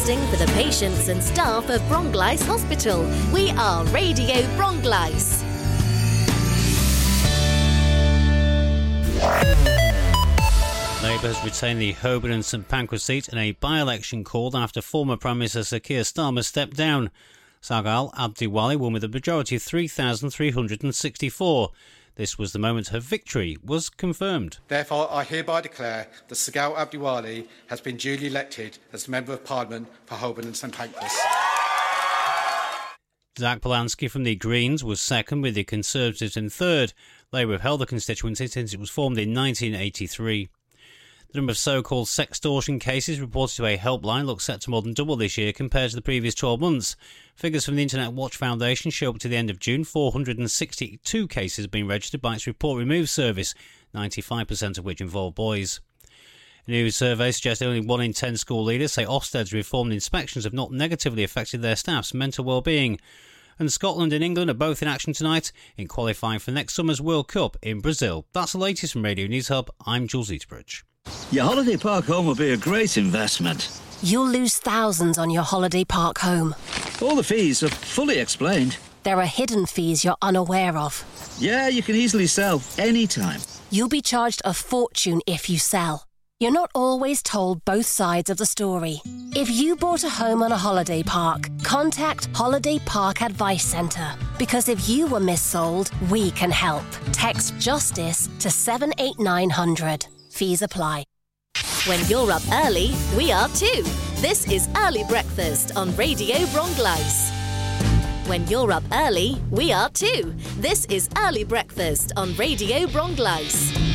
Broadcasting for the patients and staff of Bronglice Hospital. We are Radio Bronglice. Labour has retained the Holborn and St Pancras seat in a by-election called after former Prime Minister Sir Keir Starmer stepped down. Sargal Abdiwali won with a majority of 3,364. This was the moment her victory was confirmed. Therefore, I hereby declare that Sargal Abdiwali has been duly elected as Member of Parliament for Holborn and St Pancras. Zach Polanski from the Greens was second, with the Conservatives in third. Labour have held the constituency since it was formed in 1983. The number of so-called sextortion cases reported to a helpline looks set to more than double this year compared to the previous 12 months. Figures from the Internet Watch Foundation show up to the end of June 462 cases have been registered by its Report Remove service, 95% of which involve boys. A new survey suggests only 1 in 10 school leaders say Ofsted's reformed inspections have not negatively affected their staff's mental well-being. And Scotland and England are both in action tonight in qualifying for next summer's World Cup in Brazil. That's the latest from Radio News Hub. I'm Jules Eaterbridge. Your holiday park home will be a great investment. You'll lose thousands on your holiday park home. All the fees are fully explained. There are hidden fees you're unaware of. Yeah, you can easily sell anytime. You'll be charged a fortune if you sell. You're not always told both sides of the story. If you bought a home on a holiday park, contact Holiday Park Advice Centre. Because if you were missold, we can help. Text JUSTICE to 78900. Fees apply. When you're up early, we are too. This is Early Breakfast on Radio Bronglice. When you're up early, we are too. This is Early Breakfast on Radio Bronglice.